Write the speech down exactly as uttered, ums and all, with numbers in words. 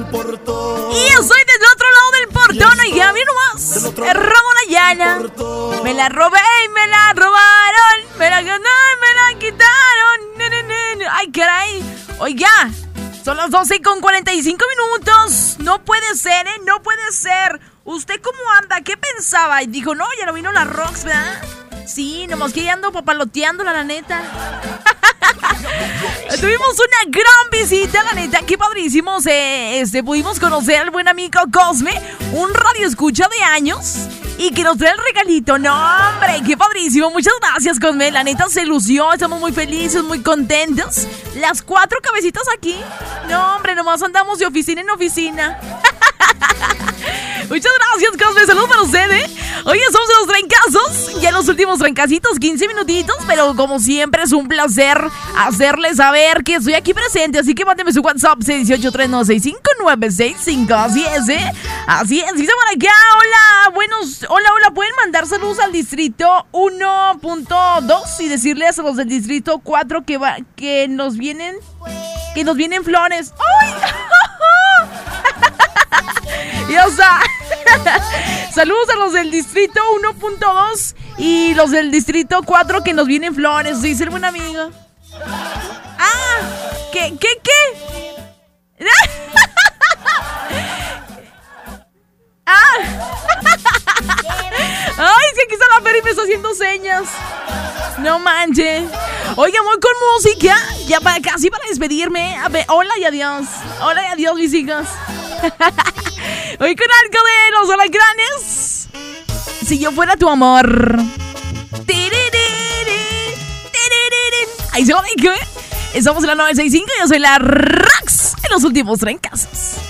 Y yo soy del otro lado del portón. Y ya mira nomás, me robó la llana. Me la robé y me la robaron. Me la ganaron, me la quitaron. Ay, caray. Oiga, son las doce con cuarenta y cinco minutos. No puede ser, ¿eh? No puede ser. ¿Usted cómo anda? ¿Qué pensaba? Y dijo, no, ya no vino la Rox, ¿verdad? Sí, nomás que ya ando papaloteándola, la neta. Tuvimos una gran visita, la neta, qué padrísimos. Eh, este, pudimos conocer al buen amigo Cosme, un radio escucha de años, y que nos trae el regalito. No, hombre, qué padrísimo. Muchas gracias, Cosme. La neta se lució, estamos muy felices, muy contentos. Las cuatro cabecitas aquí. No, hombre, nomás andamos de oficina en oficina. Muchas gracias, Cosme. Saludos para usted, ¿eh? Hoy somos los trancazos. Ya los últimos trancasitos, quince minutitos. Pero como siempre es un placer hacerles saber que estoy aquí presente. Así que mándeme su WhatsApp seis ocho tres nueve seis cinco nueve seis cinco. Así es, ¿eh? Así es. Dice por acá, hola, buenos, hola, hola. ¿Pueden mandar saludos al distrito uno punto dos y decirles a los del distrito cuatro que, va, que nos vienen, que nos vienen flores? ¡Ay! Ya está. Saludos a los del distrito uno punto dos y los del distrito cuatro que nos vienen flores, dice el buen amigo. Ah, ¿qué, qué, qué? Ah. Ay, es que aquí está la Fer y me está haciendo señas. No manches. Oiga, voy con música. Ya para casi para despedirme. A ver, hola y adiós. Hola y adiós, mis hijos. Voy con algo de los alacranes. Si yo fuera tu amor. Ahí se va, ¿eh? Estamos en la novecientos sesenta y cinco. Yo soy la Rox en los últimos trancazos.